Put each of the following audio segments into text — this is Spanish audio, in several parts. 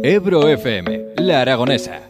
Ebro FM, La Aragonesa.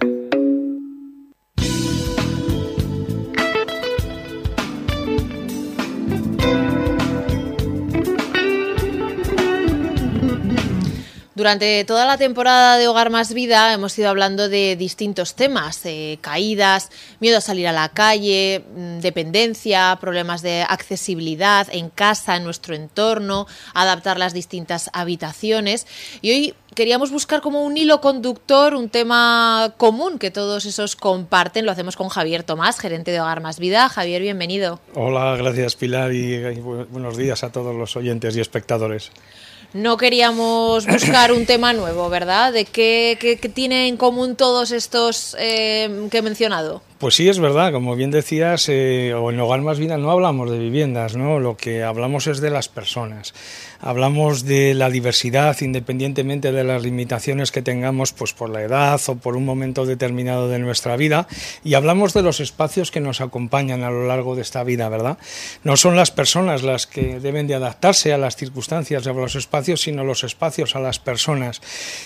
Durante toda la temporada de Hogar Más Vida hemos ido hablando de distintos temas, caídas, miedo a salir a la calle, dependencia, problemas de accesibilidad en casa, en nuestro entorno, adaptar las distintas habitaciones. Y hoy queríamos buscar como un hilo conductor, un tema común que todos esos comparten. Lo hacemos con Javier Tomás, gerente de Hogar Más Vida. Javier, bienvenido. Hola, gracias Pilar y buenos días a todos los oyentes y espectadores. No queríamos buscar un tema nuevo, ¿verdad? ¿De qué tienen en común todos estos que he mencionado? Pues sí, es verdad, como bien decías, en Hogar Más Vida no hablamos de viviendas, ¿no? Lo que hablamos es de las personas. Hablamos de la diversidad, independientemente de las limitaciones que tengamos, pues por la edad o por un momento determinado de nuestra vida, y hablamos de los espacios que nos acompañan a lo largo de esta vida, ¿verdad? No son las personas las que deben de adaptarse a las circunstancias o a los espacios, sino los espacios a las personas.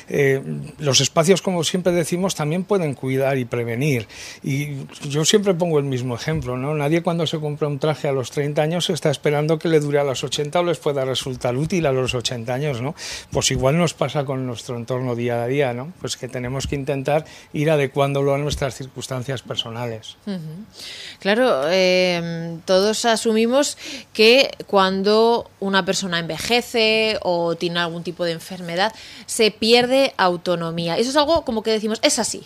Los espacios, como siempre decimos, también pueden cuidar y prevenir. Y yo siempre pongo el mismo ejemplo, ¿no? Nadie cuando se compra un traje a los 30 años está esperando que le dure a los 80 o les pueda resultar útil a los 80 años, ¿no? Pues igual nos pasa con nuestro entorno día a día, ¿no? Pues que tenemos que intentar ir adecuándolo a nuestras circunstancias personales. Claro, todos asumimos que cuando una persona envejece o tiene algún tipo de enfermedad, se pierde autonomía. Eso es algo como que decimos, es así.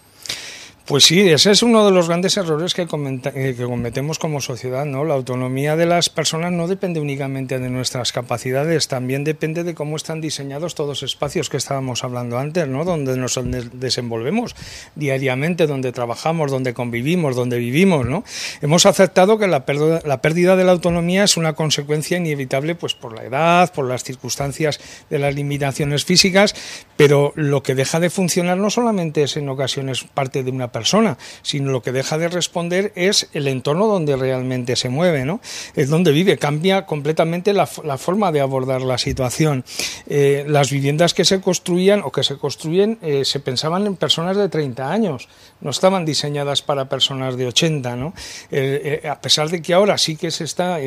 Pues sí, ese es uno de los grandes errores que cometemos como sociedad, ¿no? La autonomía de las personas no depende únicamente de nuestras capacidades, también depende de cómo están diseñados todos los espacios que estábamos hablando antes, ¿no? Donde nos desenvolvemos diariamente, donde trabajamos, donde convivimos, donde vivimos, ¿no? Hemos aceptado que la pérdida de la autonomía es una consecuencia inevitable, pues por la edad, por las circunstancias de las limitaciones físicas, pero lo que deja de funcionar no solamente es en ocasiones parte de una persona, sino lo que deja de responder es el entorno donde realmente se mueve, ¿no? Es donde vive, cambia completamente la forma de abordar la situación. Las viviendas que se construían o que se construyen se pensaban en personas de 30 años, no estaban diseñadas para personas de 80, ¿no? A pesar de que ahora sí que se está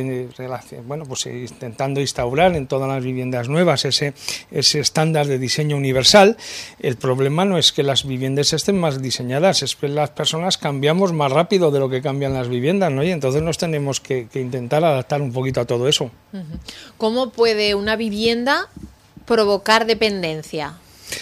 intentando instaurar en todas las viviendas nuevas ese estándar de diseño universal, el problema no es que las viviendas estén más diseñadas, es que las personas cambiamos más rápido de lo que cambian las viviendas, ¿no? Y entonces nos tenemos que intentar adaptar un poquito a todo eso. ¿Cómo puede una vivienda provocar dependencia?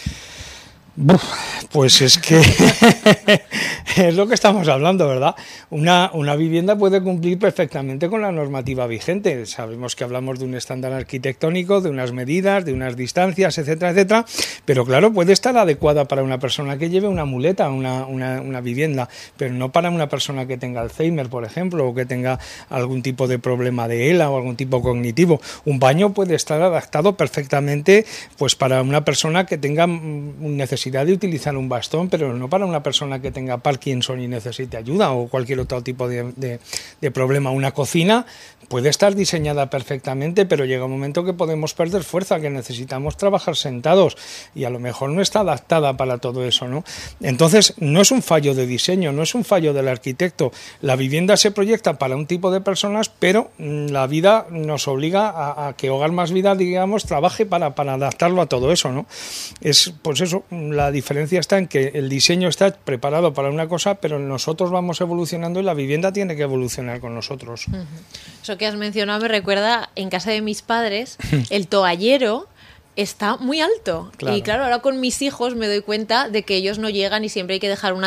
Pues es que es lo que estamos hablando, ¿verdad? Una vivienda puede cumplir perfectamente con la normativa vigente. Sabemos que hablamos de un estándar arquitectónico, de unas medidas, de unas distancias, etcétera, etcétera, pero claro, puede estar adecuada para una persona que lleve una muleta, una vivienda, pero no para una persona que tenga Alzheimer, por ejemplo, o que tenga algún tipo de problema de ELA o algún tipo cognitivo. Un baño puede estar adaptado perfectamente pues para una persona que tenga necesidad de utilizar un bastón, pero no para una persona que tenga Parkinson y necesite ayuda o cualquier otro tipo de problema. Una cocina puede estar diseñada perfectamente, pero llega un momento que podemos perder fuerza, que necesitamos trabajar sentados y a lo mejor no está adaptada para todo eso, ¿no? Entonces, no es un fallo de diseño, no es un fallo del arquitecto. La vivienda se proyecta para un tipo de personas, pero la vida nos obliga a que Hogar Más Vida, digamos, trabaje para adaptarlo a todo eso, ¿no? Es, pues eso, la diferencia está en que el diseño está preparado para una cosa, pero nosotros vamos evolucionando y la vivienda tiene que evolucionar con nosotros. Eso que has mencionado me recuerda, en casa de mis padres, el toallero está muy alto. Claro. Y claro, ahora con mis hijos me doy cuenta de que ellos no llegan y siempre hay que dejar una